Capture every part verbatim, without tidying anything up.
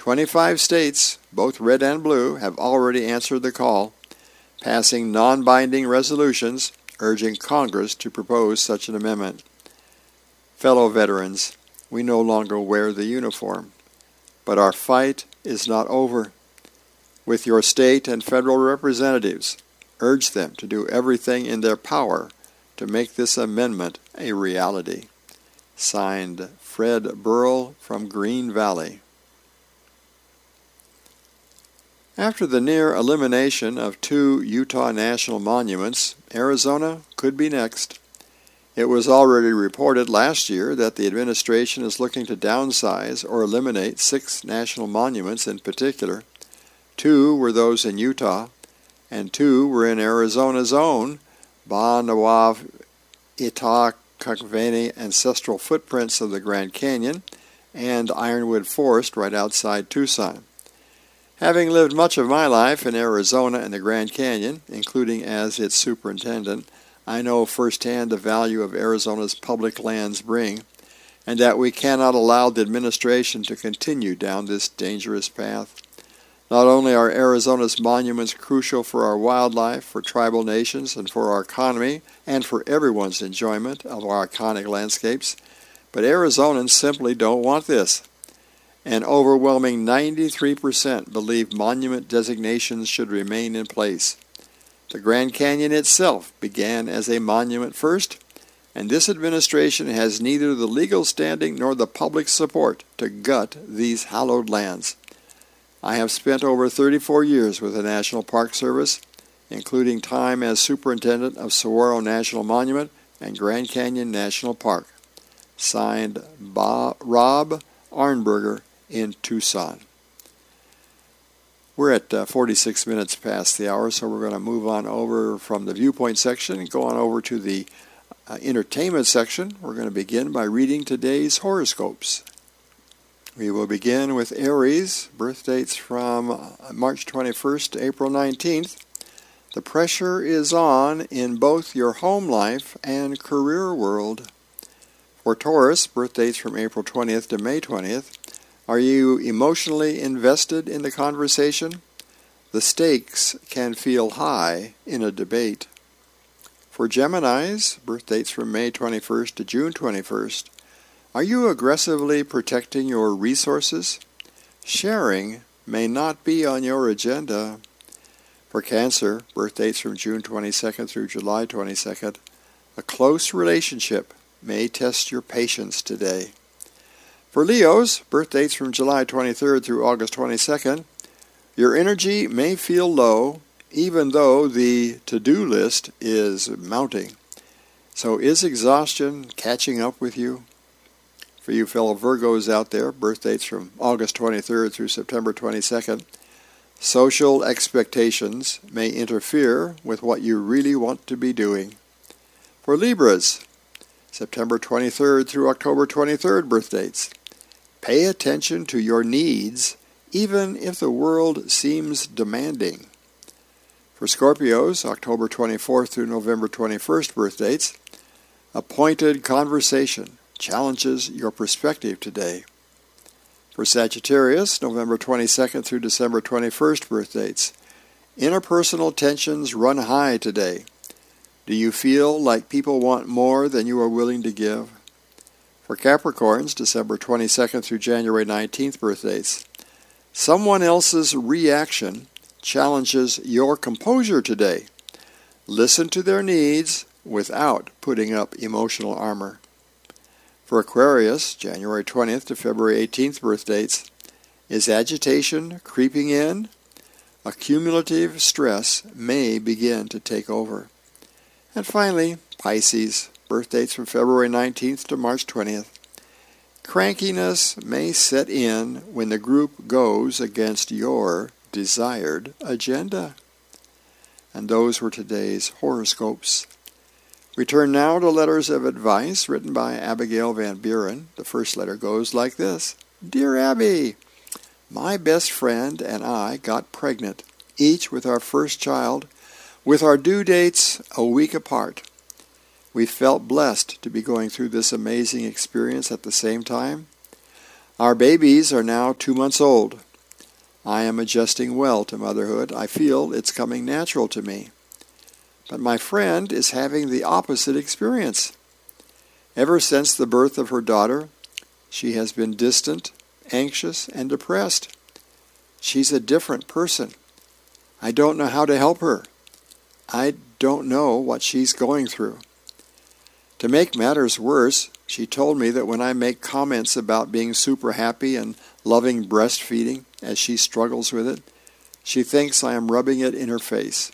twenty-five states, both red and blue, have already answered the call, passing non-binding resolutions urging Congress to propose such an amendment. Fellow veterans, we no longer wear the uniform, but our fight is not over. With your state and federal representatives, urge them to do everything in their power to make this amendment a reality. Signed, Fred Burrell from Green Valley. After the near elimination of two Utah national monuments, Arizona could be next. It was already reported last year that the administration is looking to downsize or eliminate six national monuments in particular. Two were those in Utah, and two were in Arizona's own Ba Nawab Itah Kakvani ancestral footprints of the Grand Canyon and Ironwood Forest right outside Tucson. Having lived much of my life in Arizona and the Grand Canyon, including as its superintendent, I know firsthand the value of Arizona's public lands bring, and that we cannot allow the administration to continue down this dangerous path. Not only are Arizona's monuments crucial for our wildlife, for tribal nations, and for our economy, and for everyone's enjoyment of our iconic landscapes, but Arizonans simply don't want this. An overwhelming ninety-three percent believe monument designations should remain in place. The Grand Canyon itself began as a monument first, and this administration has neither the legal standing nor the public support to gut these hallowed lands. I have spent over thirty-four years with the National Park Service, including time as superintendent of Saguaro National Monument and Grand Canyon National Park. Signed, Bob, Rob Arnberger in Tucson. We're at uh, forty-six minutes past the hour, so we're going to move on over from the viewpoint section and go on over to the uh, entertainment section. We're going to begin by reading today's horoscopes. We will begin with Aries, birth dates from March twenty-first to April nineteenth. The pressure is on in both your home life and career world. For Taurus, birth dates from April twentieth to May twentieth. Are you emotionally invested in the conversation? The stakes can feel high in a debate. For Geminis, birth dates from May twenty-first to June twenty-first. Are you aggressively protecting your resources? Sharing may not be on your agenda. For Cancer, birth dates from June twenty-second through July twenty-second. A close relationship may test your patience today. For Leos, birth dates from July twenty-third through August twenty-second, your energy may feel low, even though the to-do list is mounting. So is exhaustion catching up with you? For you fellow Virgos out there, birth dates from August twenty-third through September twenty-second, social expectations may interfere with what you really want to be doing. For Libras, September twenty-third through October twenty-third birth dates. Pay attention to your needs, even if the world seems demanding. For Scorpios, October twenty-fourth through November twenty-first birth dates. A pointed conversation challenges your perspective today. For Sagittarius, November twenty-second through December twenty-first birth dates. Interpersonal tensions run high today. Do you feel like people want more than you are willing to give? For Capricorns, December twenty-second through January nineteenth birth dates. Someone else's reaction challenges your composure today. Listen to their needs without putting up emotional armor. For Aquarius, January twentieth to February eighteenth birth dates. Is agitation creeping in? Accumulative stress may begin to take over. And finally, Pisces, birth dates from February nineteenth to March twentieth. Crankiness may set in when the group goes against your desired agenda. And those were today's horoscopes. We turn now to letters of advice written by Abigail Van Buren. The first letter goes like this. Dear Abby, my best friend and I got pregnant, each with our first child, with our due dates a week apart. We felt blessed to be going through this amazing experience at the same time. Our babies are now two months old. I am adjusting well to motherhood. I feel it's coming natural to me. But my friend is having the opposite experience. Ever since the birth of her daughter, she has been distant, anxious, and depressed. She's a different person. I don't know how to help her. I don't know what she's going through. To make matters worse, she told me that when I make comments about being super happy and loving breastfeeding as she struggles with it, she thinks I am rubbing it in her face.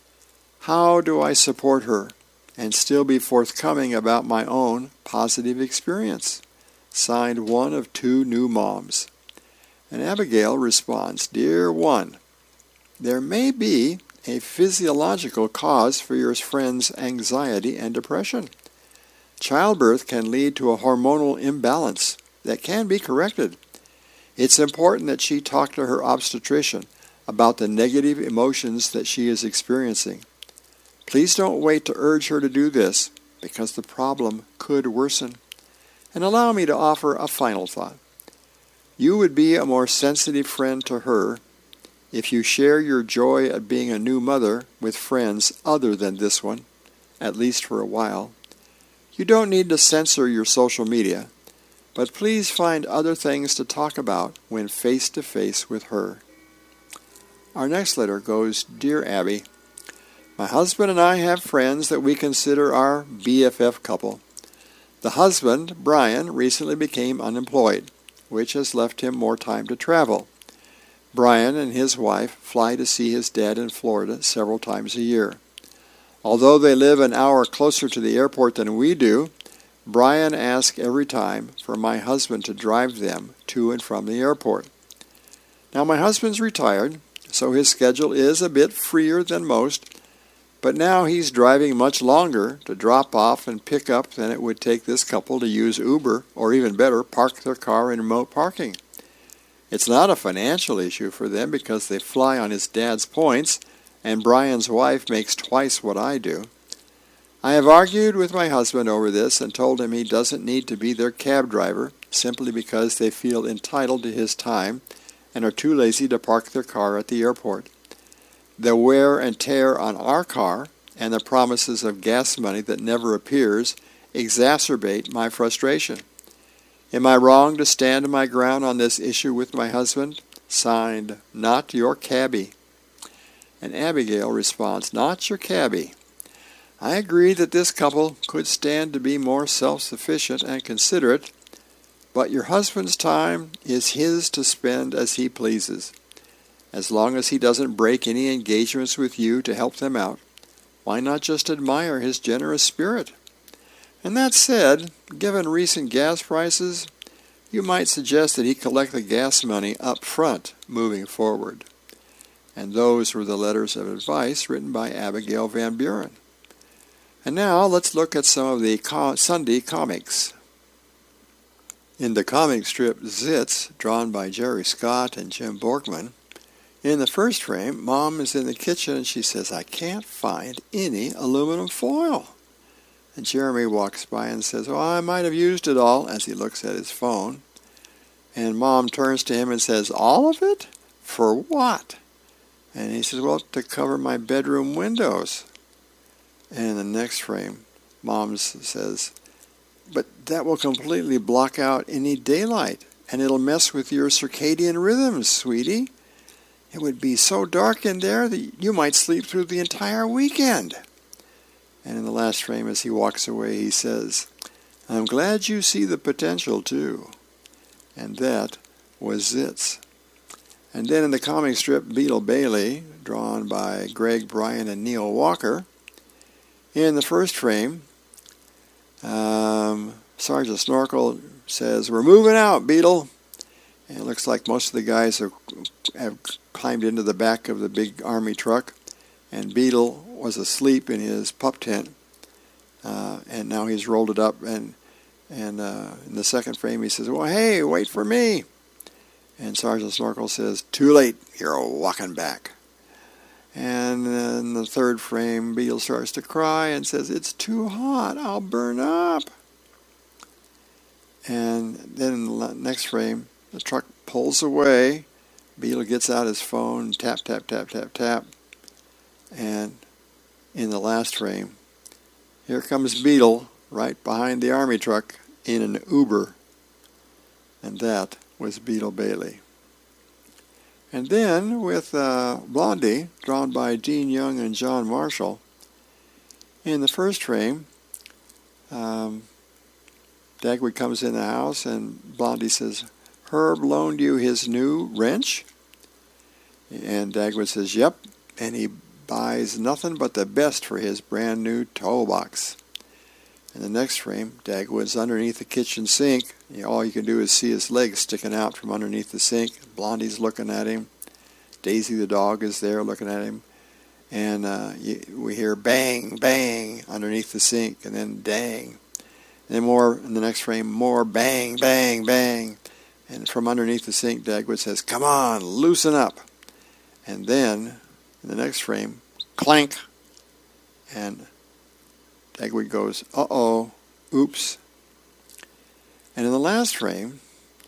How do I support her and still be forthcoming about my own positive experience? Signed, one of two new moms. And Abigail responds, Dear one, there may be a physiological cause for your friend's anxiety and depression. Childbirth can lead to a hormonal imbalance that can be corrected. It's important that she talk to her obstetrician about the negative emotions that she is experiencing. Please don't wait to urge her to do this, because the problem could worsen. And allow me to offer a final thought. You would be a more sensitive friend to her if you share your joy at being a new mother with friends other than this one, at least for a while. You don't need to censor your social media, but please find other things to talk about when face-to-face with her. Our next letter goes, Dear Abby, my husband and I have friends that we consider our B F F couple. The husband, Brian, recently became unemployed, which has left him more time to travel. Brian and his wife fly to see his dad in Florida several times a year. Although they live an hour closer to the airport than we do, Brian asks every time for my husband to drive them to and from the airport. Now, my husband's retired, so his schedule is a bit freer than most, but now he's driving much longer to drop off and pick up than it would take this couple to use Uber, or even better, park their car in remote parking. It's not a financial issue for them because they fly on his dad's points, and Brian's wife makes twice what I do. I have argued with my husband over this and told him he doesn't need to be their cab driver simply because they feel entitled to his time and are too lazy to park their car at the airport. The wear and tear on our car and the promises of gas money that never appears exacerbate my frustration. Am I wrong to stand my ground on this issue with my husband? Signed, Not Your Cabbie. And Abigail responds, Not your cabbie. I agree that this couple could stand to be more self-sufficient and considerate, but your husband's time is his to spend as he pleases. As long as he doesn't break any engagements with you to help them out, why not just admire his generous spirit? And that said, given recent gas prices, you might suggest that he collect the gas money up front moving forward. And those were the letters of advice written by Abigail Van Buren. And now let's look at some of the co- Sunday comics. In the comic strip Zits, drawn by Jerry Scott and Jim Borkman, in the first frame, Mom is in the kitchen and she says, I can't find any aluminum foil. And Jeremy walks by and says, well, I might have used it all, as he looks at his phone. And Mom turns to him and says, all of it? For what? And he says, well, to cover my bedroom windows. And in the next frame, Mom says, but that will completely block out any daylight, and it'll mess with your circadian rhythms, sweetie. It would be so dark in there that you might sleep through the entire weekend. And in the last frame, as he walks away, he says, I'm glad you see the potential, too. And that was Zits. And then in the comic strip Beetle Bailey, drawn by Greg Bryan and Neil Walker, in the first frame, um, Sergeant Snorkel says, we're moving out, Beetle. And it looks like most of the guys have, have climbed into the back of the big army truck, and Beetle was asleep in his pup tent, uh, and now he's rolled it up, and and uh, in the second frame he says, well, hey, wait for me. And Sergeant Snorkel says, too late, you're walking back. And then the third frame, Beetle starts to cry and says, it's too hot, I'll burn up. And then in the next frame, the truck pulls away, Beetle gets out his phone, tap, tap, tap, tap, tap, and in the last frame, here comes Beetle right behind the army truck in an Uber, and that was Beetle Bailey. And then with uh, Blondie, drawn by Gene Young and John Marshall, in the first frame, um, Dagwood comes in the house and Blondie says, "Herb loaned you his new wrench?" And Dagwood says, "Yep," and he buys nothing but the best for his brand new toolbox. In the next frame, Dagwood's underneath the kitchen sink. You know, all you can do is see his legs sticking out from underneath the sink. Blondie's looking at him. Daisy the dog is there looking at him. And uh, you, we hear bang, bang underneath the sink, and then dang. And then more, in the next frame, more bang, bang, bang. And from underneath the sink, Dagwood says, "Come on, loosen up." And then, in the next frame, clank. And Dagwood goes, "Uh-oh, oops." And in the last frame,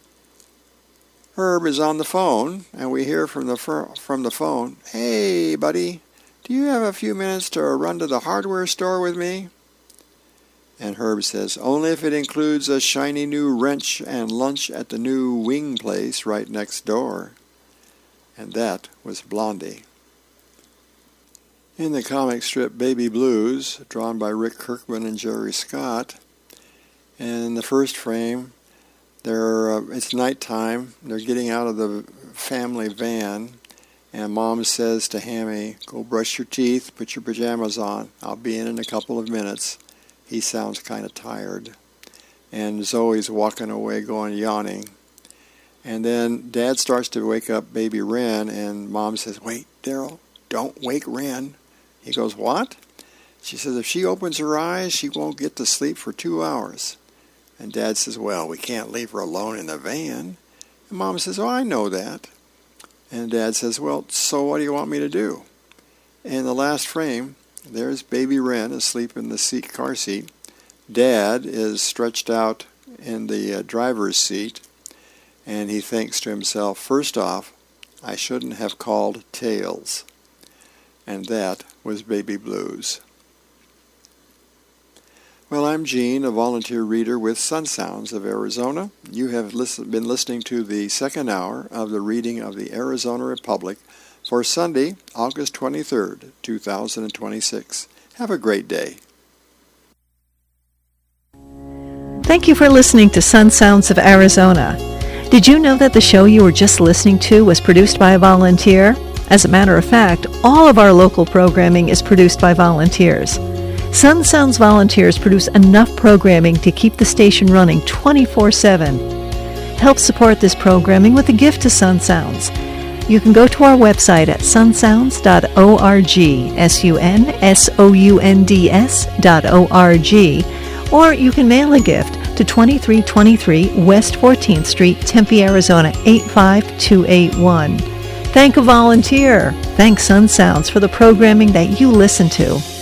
Herb is on the phone, and we hear from the fir- from the phone, "Hey, buddy, do you have a few minutes to run to the hardware store with me?" And Herb says, "Only if it includes a shiny new wrench and lunch at the new wing place right next door." And that was Blondie. In the comic strip Baby Blues, drawn by Rick Kirkman and Jerry Scott, and in the first frame, they're, uh, it's nighttime. They're getting out of the family van, and Mom says to Hammy, "Go brush your teeth, put your pajamas on. I'll be in in a couple of minutes." He sounds kind of tired. And Zoe's walking away going yawning. And then Dad starts to wake up baby Wren, and Mom says, "Wait, Daryl, don't wake Wren." He goes, "What?" She says, "If she opens her eyes, she won't get to sleep for two hours. And Dad says, "Well, we can't leave her alone in the van." And Mom says, "Oh, I know that." And Dad says, "Well, so what do you want me to do?" In the last frame, there's baby Wren asleep in the seat, car seat. Dad is stretched out in the uh, driver's seat, and he thinks to himself, "First off, I shouldn't have called Tails." And that was Baby Blues. Well, I'm Gene, a volunteer reader with Sun Sounds of Arizona. You have listen, been listening to the second hour of the reading of the Arizona Republic for Sunday, August twenty-third, two thousand twenty-six. Have a great day. Thank you for listening to Sun Sounds of Arizona. Did you know that the show you were just listening to was produced by a volunteer? As a matter of fact, all of our local programming is produced by volunteers. Sun Sounds volunteers produce enough programming to keep the station running twenty-four seven. Help support this programming with a gift to Sun Sounds. You can go to our website at sun sounds dot org, S U N S O U N D S dot O R G, or you can mail a gift to twenty-three twenty-three West fourteenth Street, Tempe, Arizona, eight five two eight one. Thank a volunteer. Thank Sun Sounds for the programming that you listen to.